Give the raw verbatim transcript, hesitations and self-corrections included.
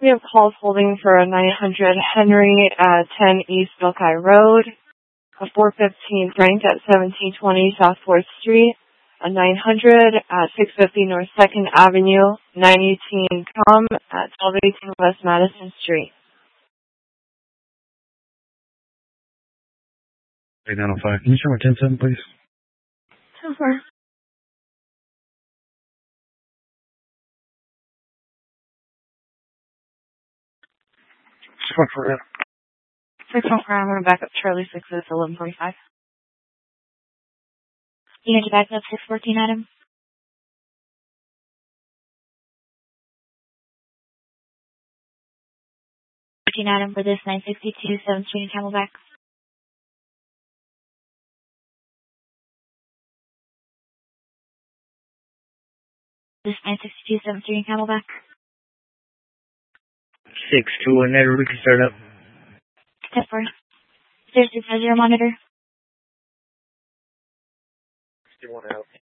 We have calls holding for a nine hundred Henry at ten East Milkai Road, a four fifteen Frank at seventeen twenty South fourth Street, a nine hundred at six fifty North second Avenue, nine eighteen Com at twelve eighteen West Madison Street. eight nine oh five. Can you show me ten seven, please? ten four. six one four. six one four, I'm going to back up Charlie six at eleven forty-five. You need to back up six fourteen, Adam? fourteen, Adam, for this nine sixty-two seventh Street in Camelback. This nine sixty-two seventh Street in Camelback. six two, whenever we can start up. ten four. There's the zero monitor. Still want to help.